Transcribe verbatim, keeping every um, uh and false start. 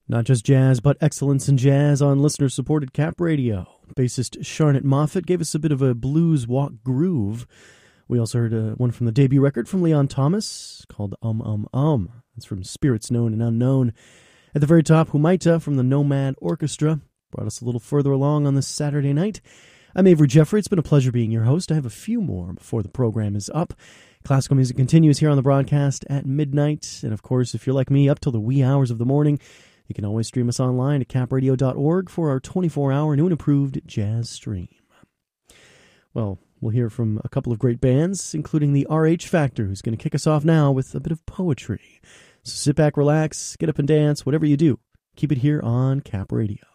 Not just jazz, but excellence in jazz on listener-supported Cap Radio. Bassist Charlotte Moffett gave us a bit of a blues walk groove. We also heard uh, one from the debut record from Leon Thomas called Um Um Um. That's from Spirits Known and Unknown. At the very top, Humaita from the Nomad Orchestra brought us a little further along on this Saturday night. I'm Avery Jeffrey. It's been a pleasure being your host. I have a few more before the program is up. Classical music continues here on the broadcast at midnight. And of course, if you're like me, up till the wee hours of the morning, you can always stream us online at cap radio dot org for our twenty-four hour new and improved jazz stream. Well, we'll hear from a couple of great bands, including the R H Factor, who's going to kick us off now with a bit of poetry. So sit back, relax, get up and dance, whatever you do. Keep it here on Cap Radio.